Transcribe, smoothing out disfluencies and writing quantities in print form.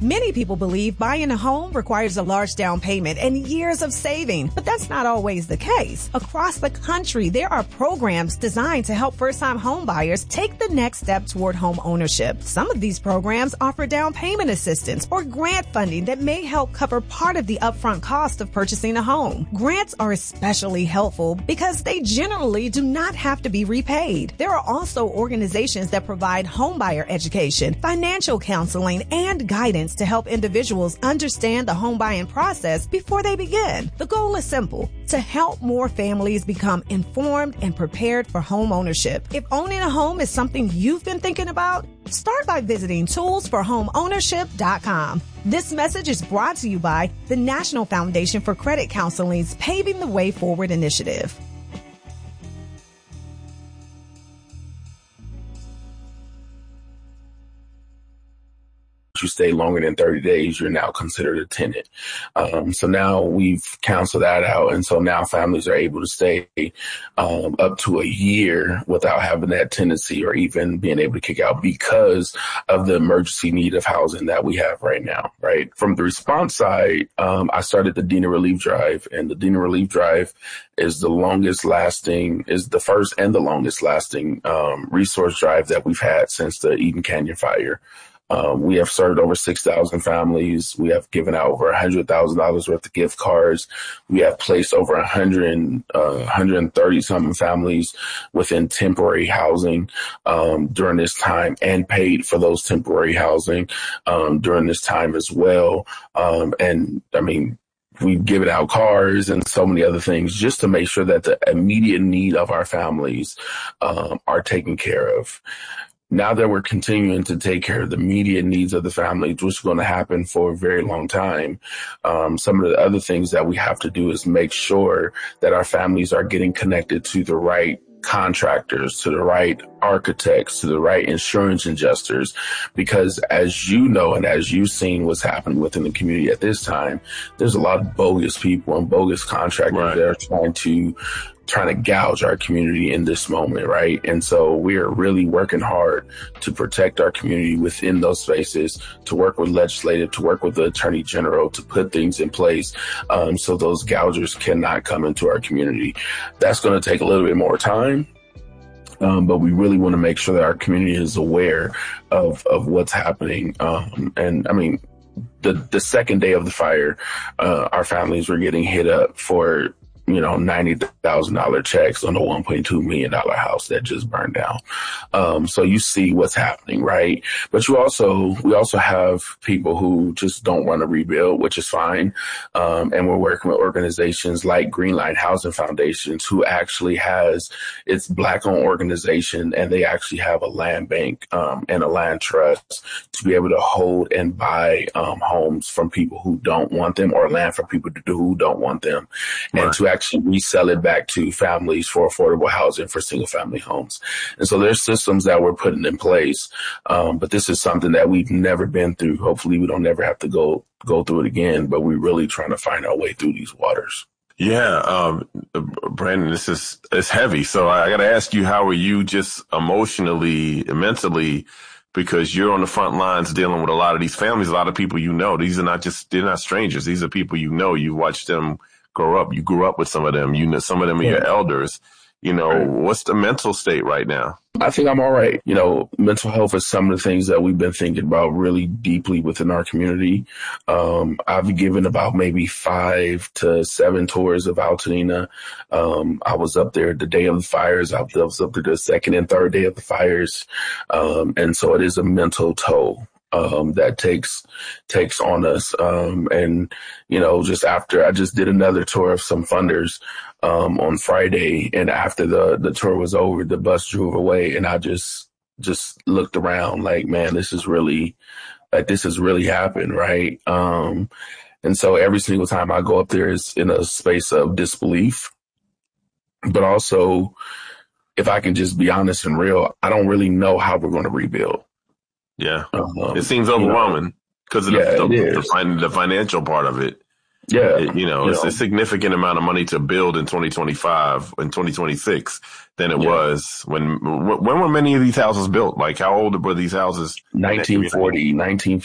Many people believe buying a home requires a large down payment and years of saving, but that's not always the case. Across the country, there are programs designed to help first-time home buyers take the next step toward home ownership. Some of these programs offer down payment assistance or grant funding that may help cover part of the upfront cost of purchasing a home. Grants are especially helpful because they generally do not have to be repaid. There are also organizations that provide homebuyer education, financial counseling, and guidance to help individuals understand the home buying process before they begin. The goal is simple: to help more families become informed and prepared for home ownership. If owning a home is something you've been thinking about, start by visiting toolsforhomeownership.com. This message is brought to you by the National Foundation for Credit Counseling's Paving the Way Forward initiative. You stay longer than 30 days, you're now considered a tenant. So now we've canceled that out. And so now families are able to stay up to a year without having that tenancy or even being able to kick out because of the emergency need of housing that we have right now, right? From the response side, I started the Dina Relief Drive, and the Dina Relief Drive is the first and the longest lasting resource drive that we've had since the Eden Canyon fire. We have served over 6,000 families. We have given out over $100,000 worth of gift cards. We have placed over 130 something families within temporary housing during this time, and paid for those temporary housing during this time as well. And I mean, we've given out cars and so many other things just to make sure that the immediate need of our families are taken care of. Now that we're continuing to take care of the immediate needs of the families, which is going to happen for a very long time, some of the other things that we have to do is make sure that our families are getting connected to the right contractors, to the right architects, to the right insurance adjusters, because as you know, and as you've seen what's happening within the community at this time, there's a lot of bogus people and bogus contractors that are trying to gouge our community in this moment, right? And so we are really working hard to protect our community within those spaces, to work with legislative, to work with the attorney general, to put things in place so those gougers cannot come into our community. That's going to take a little bit more time. But we really want to make sure that our community is aware of what's happening. And I mean, the second day of the fire, our families were getting hit up for $90,000 checks on a $1.2 million house that just burned down. So you see what's happening, right? But we also have people who just don't want to rebuild, which is fine. And we're working with organizations like Greenlight Housing Foundations, who actually it's Black-owned organization, and they actually have a land bank and a land trust to be able to hold and buy homes from people who don't want them, or land from people who don't want them, and to actually resell it back to families for affordable housing for single family homes. And so there's systems that we're putting in place. But this is something that we've never been through. Hopefully we don't never have to go through it again, but we're really trying to find our way through these waters. Yeah. Brandon, it's heavy. So I got to ask you, how are you just emotionally, mentally, because you're on the front lines dealing with a lot of these families, a lot of people they're not strangers. These are people you watched them grow up. You grew up with some of them. Some of them are your elders. What's the mental state right now? I think I'm all right. Mental health is some of the things that we've been thinking about really deeply within our community. I've given about maybe 5 to 7 tours of Altoona. I was up there the day of the fires. I was up there the second and third day of the fires. And so it is a mental toll that takes on us. And just after, I just did another tour of some funders on Friday, and after the tour was over, the bus drove away, and I just looked around like, man, this has really happened, right? And so every single time I go up there is in a space of disbelief, but also, if I can just be honest and real, I don't really know how we're going to rebuild. Yeah, it seems overwhelming because of the financial part of it. Yeah. It's a significant amount of money to build in 2025 and 2026 than it was when were many of these houses built? Like, how old were these houses? 1940,